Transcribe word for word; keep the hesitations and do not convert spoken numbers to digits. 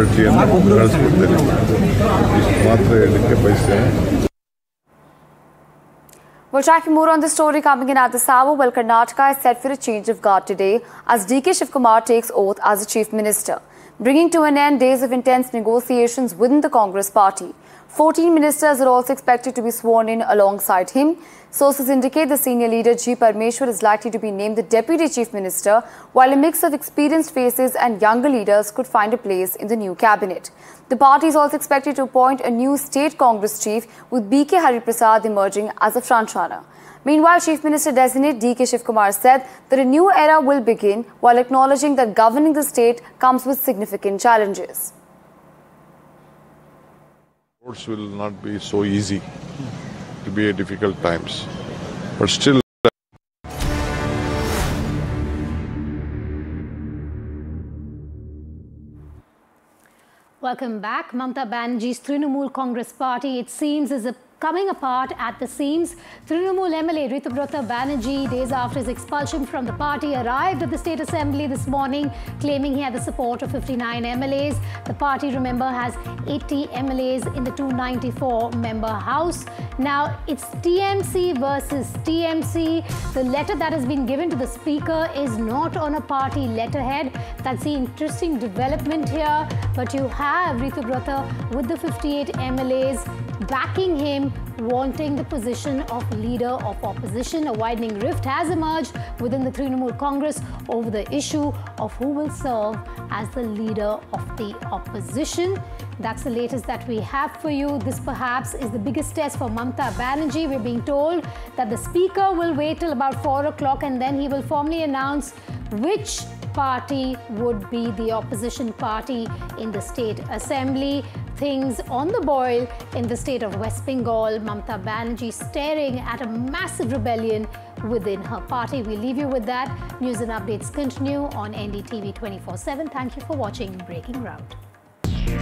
ಕ್ಯಾಪಬಿಲಿಟಿಯನ್ನು ಬೆಳೆಸ್ಕೊಡ್ತೇನೆ. ಇಷ್ಟು ಮಾತ್ರ ಹೇಳಲಿಕ್ಕೆ ಬಯಸ್ತೇನೆ. We're tracking more on this story coming in at this hour. Well, Karnataka is set for a change of guard today as D K Shivkumar takes oath as the Chief Minister, bringing to an end days of intense negotiations within the Congress party. fourteen ministers are also expected to be sworn in alongside him. Sources indicate the senior leader G. Parmeshwar is likely to be named the Deputy Chief Minister, while a mix of experienced faces and younger leaders could find a place in the new cabinet. The party is also expected to appoint a new state Congress chief, with B K Hariprasad emerging as a frontrunner. Meanwhile, Chief Minister designate D K Shivkumar said that a new era will begin, while acknowledging that governing the state comes with significant challenges. Roads will not be so easy. It will be a difficult times, but still. Welcome back. Mamata Banerjee's Trinamool Congress Party, it seems, is a coming apart at the seams. Trinamool M L A Ritubrata Banerjee, days after his expulsion from the party, arrived at the State Assembly this morning, claiming he had the support of fifty-nine M L As. The party, remember, has eighty M L As in the two hundred ninety-four member House. Now, it's T M C versus T M C. The letter that has been given to the Speaker is not on a party letterhead. That's the interesting development here. But you have Ritubrata with the fifty-eight M L As backing him, wanting the position of leader of opposition. A widening rift has emerged within the Trinamool Congress over the issue of who will serve as the leader of the opposition. That's the latest that we have for you. This perhaps is the biggest test for Mamata Banerjee. We're being told that the Speaker will wait till about four o'clock and then he will formally announce which party would be the opposition party in the State Assembly. Things on the boil in the state of West Bengal. Mamata Banerjee staring at a massive rebellion within her party. We leave you with that. News and updates continue on N D T V twenty-four seven. Thank you for watching Breaking Ground.